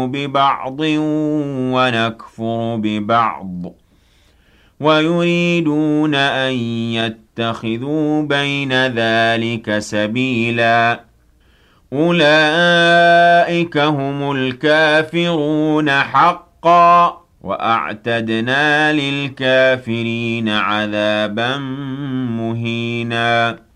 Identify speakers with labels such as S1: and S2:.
S1: ببعض ونكفر ببعض ويريدون أن يتخذوا بين ذلك سبيلا أولئك هم الكافرون حقا وأعتدنا للكافرين عذابا مهينا